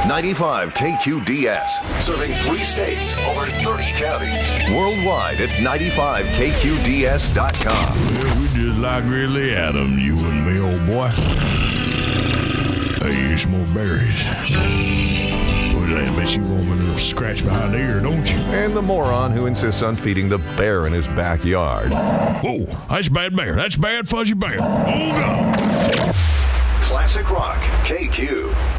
95 KQDS, serving 3 states, over 30 counties. Worldwide at 95KQDS.com. Well, we just like Grizzly Adams, you and me, old boy. Hey, here's some more berries. What's that? Bet you want me a little scratch behind the ear, don't you? And the moron who insists on feeding the bear in his backyard. Whoa, that's bad bear. That's bad fuzzy bear. Hold on. Classic Rock, KQ.